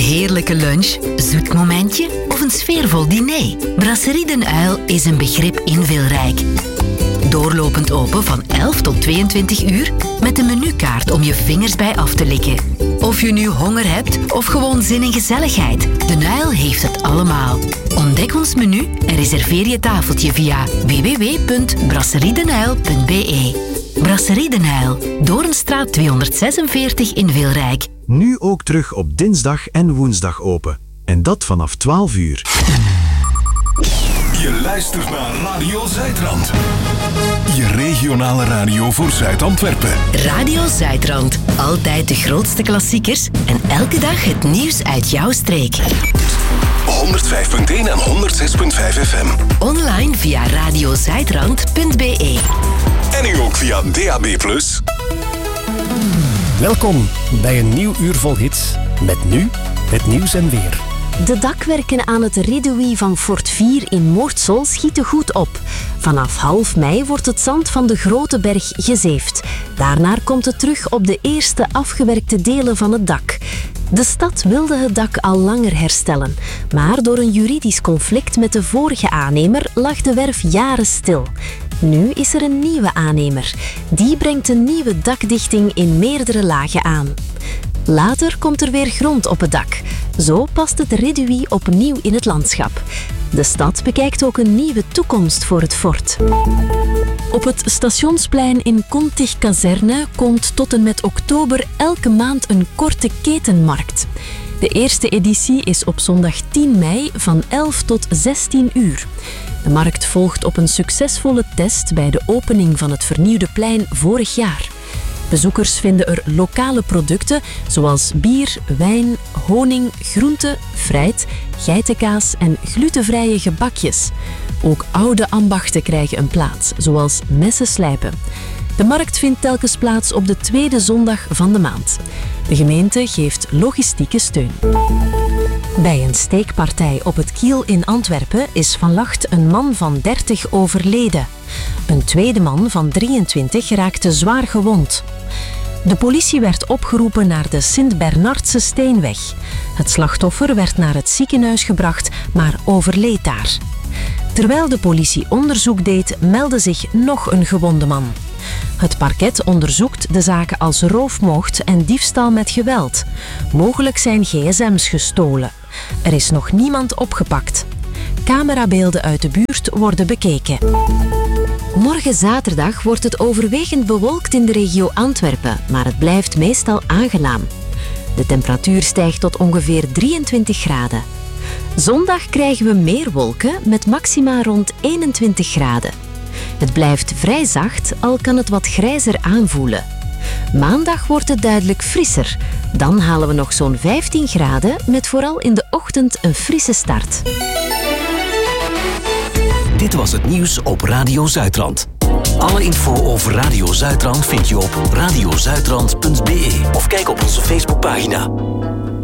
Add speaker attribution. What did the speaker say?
Speaker 1: heerlijke lunch, zoet momentje of een sfeervol diner? Brasserie Den Uil is een begrip in Wilrijk. Doorlopend open van 11 tot 22 uur met een menukaart om je vingers bij af te likken. Of je nu honger hebt of gewoon zin in gezelligheid, Den Uil heeft het allemaal. Ontdek ons menu en reserveer je tafeltje via www.brasseriedenuil.be. Brasserie Den Uil, Doornstraat 246 in Wilrijk.
Speaker 2: Nu ook terug op dinsdag en woensdag open. En dat vanaf 12 uur.
Speaker 3: Je luistert naar Radio Zuidrand. Je regionale radio voor Zuid-Antwerpen.
Speaker 1: Radio Zuidrand. Altijd de grootste klassiekers en elke dag het nieuws uit jouw streek.
Speaker 3: 105.1 en 106.5 FM.
Speaker 1: Online via radiozuidrand.be.
Speaker 3: En nu ook via DAB+.
Speaker 4: Welkom bij een nieuw uur vol hits. Met nu het nieuws en weer.
Speaker 5: De dakwerken aan het redouis van Fort 4 in Moortsel schieten goed op. Vanaf half mei wordt het zand van de Grote Berg gezeefd. Daarna komt het terug op de eerste afgewerkte delen van het dak. De stad wilde het dak al langer herstellen, maar door een juridisch conflict met de vorige aannemer lag de werf jaren stil. Nu is er een nieuwe aannemer. Die brengt een nieuwe dakdichting in meerdere lagen aan. Later komt er weer grond op het dak. Zo past het redouis opnieuw in het landschap. De stad bekijkt ook een nieuwe toekomst voor het fort. Op het stationsplein in Kontig-kazerne komt tot en met oktober elke maand een korte ketenmarkt. De eerste editie is op zondag 10 mei van 11 tot 16 uur. De markt volgt op een succesvolle test bij de opening van het vernieuwde plein vorig jaar. Bezoekers vinden er lokale producten zoals bier, wijn, honing, groenten, fruit, geitenkaas en glutenvrije gebakjes. Ook oude ambachten krijgen een plaats, zoals messen slijpen. De markt vindt telkens plaats op de tweede zondag van de maand. De gemeente geeft logistieke steun. Bij een steekpartij op het Kiel in Antwerpen is vannacht een man van 30 overleden. Een tweede man van 23 raakte zwaar gewond. De politie werd opgeroepen naar de Sint-Bernardse Steenweg. Het slachtoffer werd naar het ziekenhuis gebracht, maar overleed daar. Terwijl de politie onderzoek deed, meldde zich nog een gewonde man. Het parket onderzoekt de zaken als roofmoord en diefstal met geweld. Mogelijk zijn gsm's gestolen. Er is nog niemand opgepakt. Camerabeelden uit de buurt worden bekeken. Morgen zaterdag wordt het overwegend bewolkt in de regio Antwerpen, maar het blijft meestal aangenaam. De temperatuur stijgt tot ongeveer 23 graden. Zondag krijgen we meer wolken met maxima rond 21 graden. Het blijft vrij zacht, al kan het wat grijzer aanvoelen. Maandag wordt het duidelijk frisser. Dan halen we nog zo'n 15 graden, met vooral in de ochtend een frisse start.
Speaker 6: Dit was het nieuws op Radio Zuidrand. Alle info over Radio Zuidrand vind je op radiozuidrand.be of kijk op onze Facebookpagina.